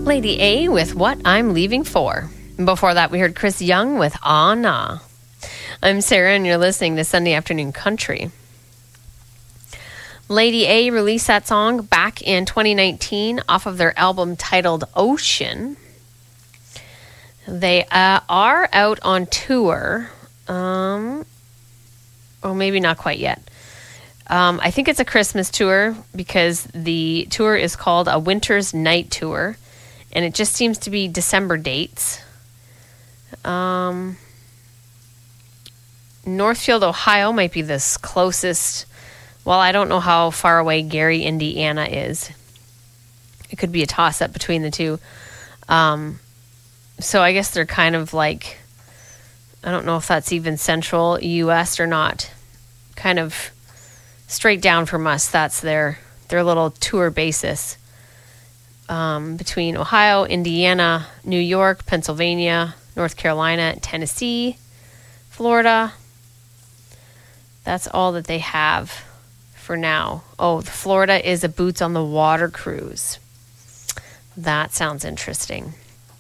Lady A with What I'm Leaving For. Before that, we heard Chris Young with Ah Nah. I'm Sarah, and you're listening to Sunday Afternoon Country. Lady A released that song back in 2019 off of their album titled Ocean. They are out on tour. Or maybe not quite yet. I think it's a Christmas tour because the tour is called A Winter's Night Tour. And it just seems to be December dates. Northfield, Ohio might be the closest. Well, I don't know how far away Gary, Indiana is. It could be a toss-up between the two. So I guess they're kind of like, I don't know if that's even central U.S. or not. Kind of straight down from us. That's their little tour basis. Between Ohio, Indiana, New York, Pennsylvania, North Carolina, Tennessee, Florida. That's all that they have for now. Oh, Florida is a Boots on the Water cruise. That sounds interesting.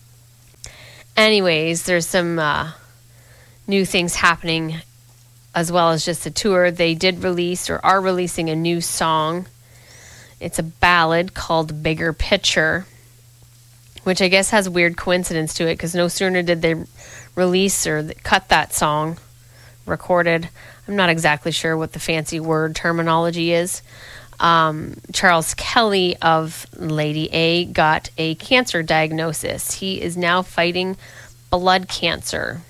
Anyways, there's some new things happening as well as just the tour. They did release or are releasing a new song. It's a ballad called Bigger Picture, which I guess has a weird coincidence to it because no sooner did they release or cut that song, recorded. I'm not exactly sure what the fancy word terminology is. Charles Kelly of Lady A got a cancer diagnosis. He is now fighting blood cancer.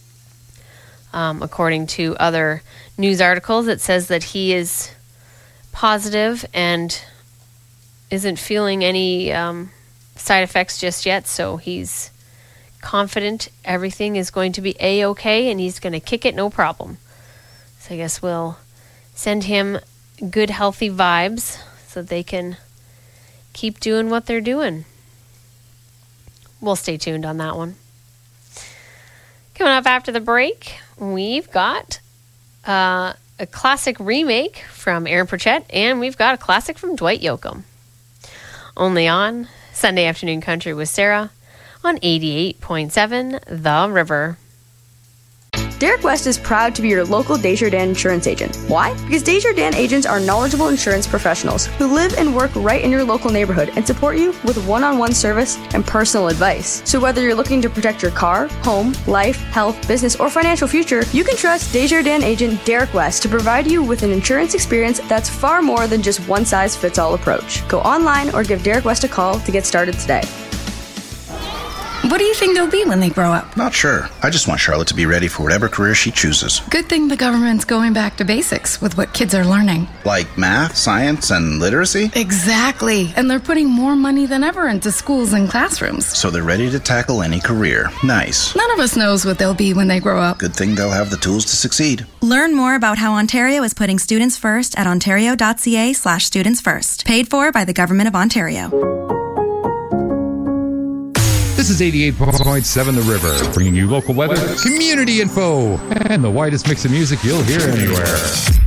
According to other news articles, it says that he is positive and isn't feeling any side effects just yet, so he's confident everything is going to be A-okay and he's going to kick it no problem. So I guess we'll send him good healthy vibes so they can keep doing what they're doing. We'll stay tuned on that one. Coming up after the break, we've got a classic remake from Aaron Pritchett, and we've got a classic from Dwight Yoakam. Only on Sunday Afternoon Country with Sarah on 88.7 The River. Derek West is proud to be your local Desjardins insurance agent. Why? Because Desjardins agents are knowledgeable insurance professionals who live and work right in your local neighborhood and support you with one-on-one service and personal advice. So whether you're looking to protect your car, home, life, health, business, or financial future, you can trust Desjardins agent Derek West to provide you with an insurance experience that's far more than just one-size-fits-all approach. Go online or give Derek West a call to get started today. What do you think they'll be when they grow up? Not sure. I just want Charlotte to be ready for whatever career she chooses. Good thing the government's going back to basics with what kids are learning. Like math, science, and literacy? Exactly. And they're putting more money than ever into schools and classrooms. So they're ready to tackle any career. Nice. None of us knows what they'll be when they grow up. Good thing they'll have the tools to succeed. Learn more about how Ontario is putting students first at ontario.ca/students first. Paid for by the Government of Ontario. This is 88.7 The River, bringing you local weather, community info, and the widest mix of music you'll hear anywhere.